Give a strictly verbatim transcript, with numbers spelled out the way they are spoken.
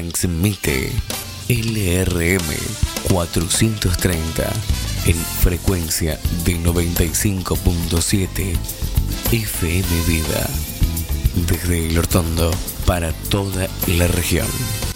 transmite L R M cuatrocientos treinta en frecuencia de noventa y cinco punto siete F M Vida desde El Hortondo para toda la región.